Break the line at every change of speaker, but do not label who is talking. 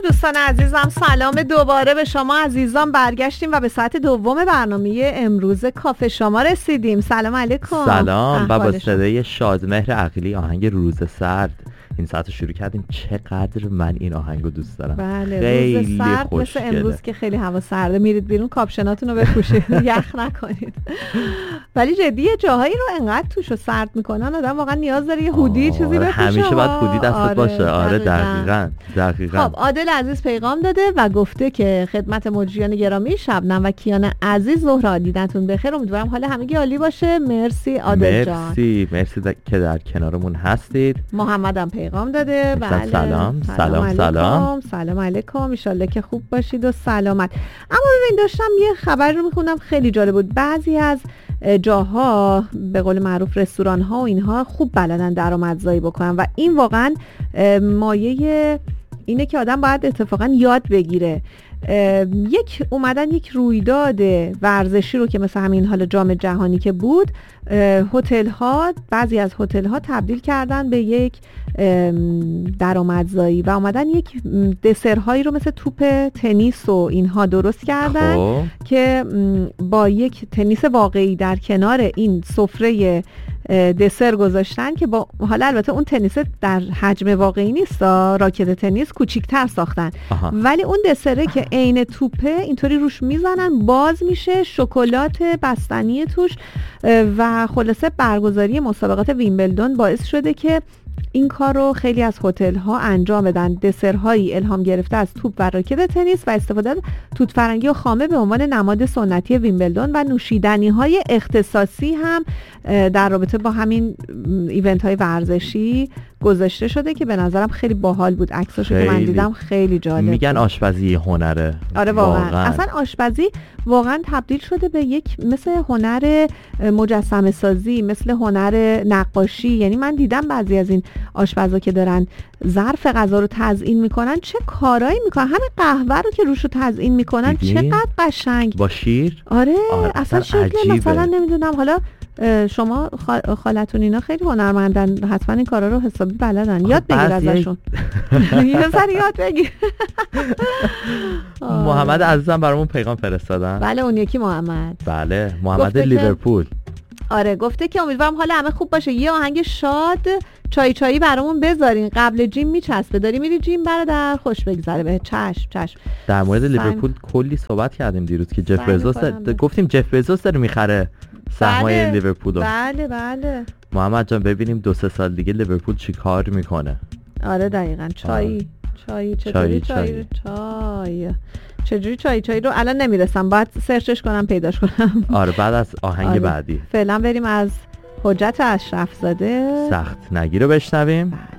دوستان عزیزم، سلام دوباره به شما عزیزان. برگشتیم و به ساعت دوم برنامه امروز کافه شما رسیدیم. سلام علیکم.
سلام و با صدای شادمهر عقیلی آهنگ روز سرد این ساعت رو شروع کردیم. چقدر من این آهنگو دوست دارم.
بله،
خیلی
روز سرد مثل امروز که خیلی هوا سرده، میرید بیرون کاپشناتون رو بپوشید یخ نکنید. ولی جدی جاهایی رو انقدر توشو سرد میکنن آدم واقعا نیاز داره یه هودی چیزی بپوشه.
همیشه باید هودی دستت باشه. آره دقیقاً.
خب عادل عزیز پیغام داده و گفته که خدمت مجریان گرامی شبنم و کیان عزیز، ظهر دیدنتون بخیر. امیدوارم حال همگی عالی باشه. مرسی عادل جان.
مرسی که در کنارمون هستید.
محمدم پیغام داده. بله. سلام علیکم. ان شاءالله که خوب باشید و سلامت. اما ببین داشتم یه خبر رو میخوندم خیلی جالب بود. بعضی از جاها به قول معروف رستوران ها و اینها خوب بلدن درآمدزایی بکنن و این واقعا مایه اینه که آدم باید اتفاقا یاد بگیره. اومدن یک رویداد ورزشی رو که مثل همین حال جام جهانی که بود، هتل ها، بعضی از هتل ها تبدیل کردن به یک درآمدزایی و اومدن یک دسرهایی رو مثل توپ تنیس و اینها درست کردن که با یک تنیس واقعی در کنار این سفره دسر گذاشتن که با حالا البته اون تنیس در حجم واقعی نیست، راکت تنیس کوچیک‌تر ساختن. ولی اون دسره که عین توپه اینطوری روش میزنن، باز میشه، شکلات بستنی توش و خلاصه برگزاری مسابقات ویمبلدون باعث شده که این کار رو خیلی از هتل ها انجام بدن. دسرهایی الهام گرفته از توپ و راکت تنیس و استفاده از توت فرنگی و خامه به عنوان نماد سنتی ویمبلدون و نوشیدنی های اختصاصی هم در رابطه با همین ایونت های ورزشی گذاشته شده که به نظرم خیلی باحال بود. عکساشو که من دیدم خیلی جالب.
میگن آشپزی هنره.
آره واقعا. اصلا آشپزی واقعا تبدیل شده به یک مثل هنر مجسمه سازی، مثل هنر نقاشی. یعنی من دیدم بعضی از این آشپزا که دارن ظرف غذا رو تزیین میکنن چه کارایی میکنن. همین قهوه رو که روشو تزیین میکنن چقدر قشنگ
با شیر.
آره اصلا شکل مثلا نمیدونم، حالا شما خالتون اینا خیلی هنرمندن، حتما این کارا رو حسابی بلدن. یاد بگیر ازشون. یه سر یاد بگیر.
محمد عزیزم برامون پیغام فرستادن.
بله اون یکی محمد.
بله محمد لیورپول.
آره گفته که امیدوارم حال همه خوب باشه. یه آهنگ شاد چایی برامون بذارین، قبل جیم میچسبه. داری میری جیم برادر؟ خوش بگذره به. چشم.
در مورد لیورپول کلی صحبت کردیم دیروز که جف بزوس گفتیم جف بزوس داره میخره سهمای لیورپول.
بله
محمد جان ببینیم 2-3 سال دیگه لیورپول چی کار میکنه.
آره دقیقاً. چجوری چای رو الان نمیرسم، باید سرچش کنم پیداش کنم.
آره بعد از آهنگ بعدی
فعلا بریم از حجت اشرف زاده
سخت نگی رو بشنویم.